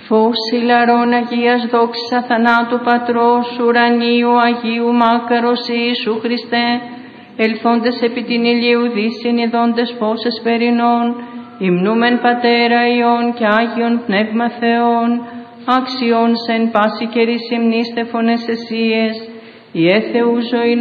Φως ηλαρών Αγίας δόξης αθανάτου Πατρός ουρανίου Αγίου Μάκαρος Ιησού Χριστέ, ελθόντες επί την ηλίου δύσιν ειδώντες φως εσπερινών, υμνούμεν Πατέρα Υιόν και Άγιον Πνεύμα Θεόν, άξιον σε εν πάση καιρής υμνήστε φωνές εσίες, η Θεού ζωή